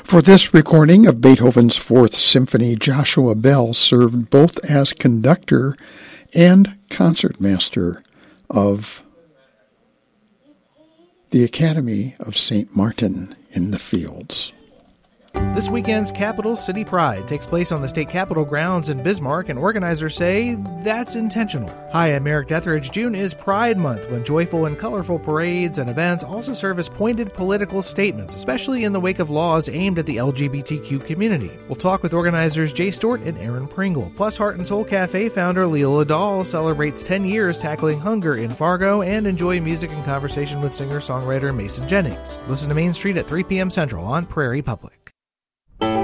For this recording of Beethoven's Fourth Symphony, Joshua Bell served both as conductor and concertmaster of the Academy of St. Martin in the Fields. This weekend's Capital City Pride takes place on the state capitol grounds in Bismarck, and organizers say that's intentional. Hi, I'm Eric Detheridge. June is Pride Month, when joyful and colorful parades and events also serve as pointed political statements, especially in the wake of laws aimed at the LGBTQ community. We'll talk with organizers Jay Stewart and Aaron Pringle. Plus, Heart and Soul Cafe founder Leela Dahl celebrates 10 years tackling hunger in Fargo, and enjoy music and conversation with singer-songwriter Mason Jennings. Listen to Main Street at 3 p.m. Central on Prairie Public.